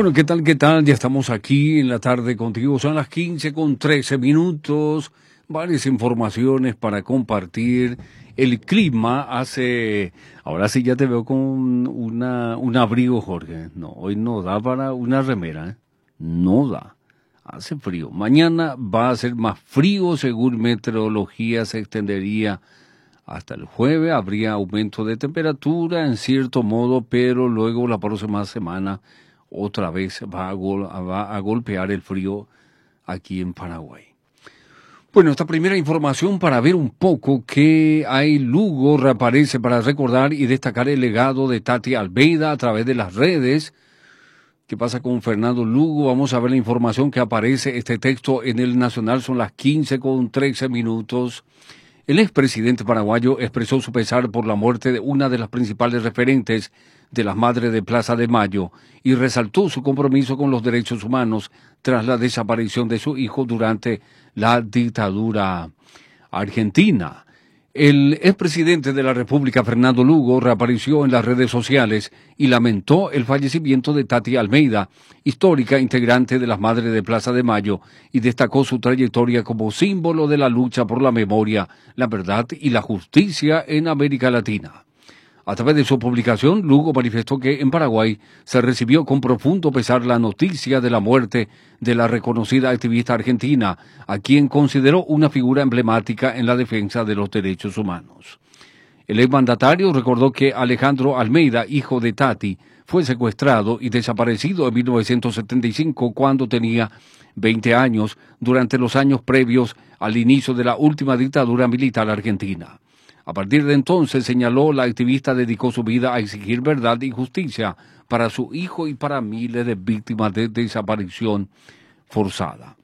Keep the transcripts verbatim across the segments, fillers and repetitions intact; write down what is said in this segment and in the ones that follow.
Bueno, ¿qué tal? ¿Qué tal? Ya estamos aquí en la tarde contigo. Son las quince con trece minutos. Varias informaciones para compartir. El clima hace... Ahora sí ya te veo con una, un abrigo, Jorge. No, hoy no da para una remera, ¿eh? No da. Hace frío. Mañana va a ser más frío, según meteorología se extendería hasta el jueves. Habría aumento de temperatura en cierto modo, pero luego la próxima semana otra vez va a, gol, va a golpear el frío aquí en Paraguay. Bueno, esta primera información para ver un poco qué hay. Lugo reaparece para recordar y destacar el legado de Tati Almeida a través de las redes. ¿Qué pasa con Fernando Lugo? Vamos a ver la información que aparece. Este texto en el Nacional son las quince con trece minutos. El expresidente paraguayo expresó su pesar por la muerte de una de las principales referentes de las Madres de Plaza de Mayo y resaltó su compromiso con los derechos humanos tras la desaparición de su hijo durante la dictadura argentina. El expresidente de la República, Fernando Lugo, reapareció en las redes sociales y lamentó el fallecimiento de Tati Almeida, histórica integrante de las Madres de Plaza de Mayo, y destacó su trayectoria como símbolo de la lucha por la memoria, la verdad y la justicia en América Latina. A través de su publicación, Lugo manifestó que en Paraguay se recibió con profundo pesar la noticia de la muerte de la reconocida activista argentina, a quien consideró una figura emblemática en la defensa de los derechos humanos. El exmandatario recordó que Alejandro Almeida, hijo de Tati, fue secuestrado y desaparecido en mil novecientos setenta y cinco cuando tenía veinte años, durante los años previos al inicio de la última dictadura militar argentina. A partir de entonces, señaló, la activista dedicó su vida a exigir verdad y justicia para su hijo y para miles de víctimas de desaparición forzada.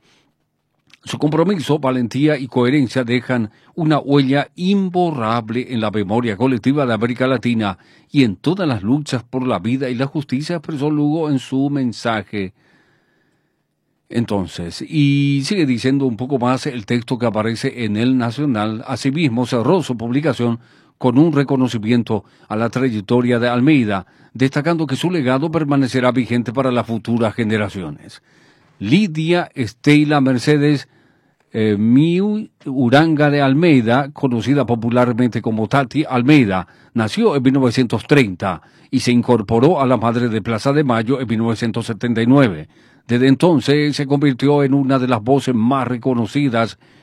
Su compromiso, valentía y coherencia dejan una huella imborrable en la memoria colectiva de América Latina y en todas las luchas por la vida y la justicia, expresó Lugo en su mensaje. Entonces, y sigue diciendo un poco más el texto que aparece en el Nacional. Asimismo, cerró su publicación con un reconocimiento a la trayectoria de Almeida, destacando que su legado permanecerá vigente para las futuras generaciones. Lidia Estela Mercedes eh, Miu Uranga de Almeida, conocida popularmente como Tati Almeida, nació en mil novecientos treinta y se incorporó a la Madre de Plaza de Mayo en mil novecientos setenta y nueve. Desde entonces se convirtió en una de las voces más reconocidas